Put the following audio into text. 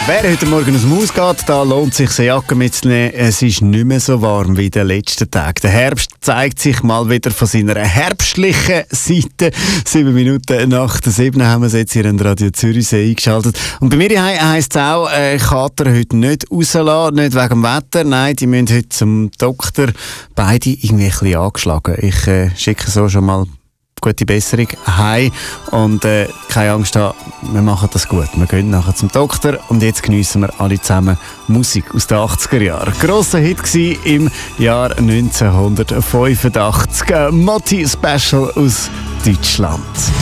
Wer heute Morgen aus dem Haus geht, da lohnt sich eine Jacke mitzunehmen. Es ist nicht mehr so warm wie in den letzten Tagen. Der Herbst zeigt sich mal wieder von seiner herbstlichen Seite. 7 Minuten nach der 7 haben wir es jetzt hier in Radio Zürichsee eingeschaltet. Und bei mir heisst es auch, Kater heute nicht rauslassen, nicht wegen dem Wetter. Nein, die müssen heute zum Doktor. Beide irgendwie ein bisschen angeschlagen. Ich schicke so schon mal gute Besserung heim und keine Angst haben, wir machen das gut. Wir gehen nachher zum Doktor und jetzt geniessen wir alle zusammen Musik aus den 80er Jahren. Grosser Hit war im Jahr 1985. Motti Special aus Deutschland.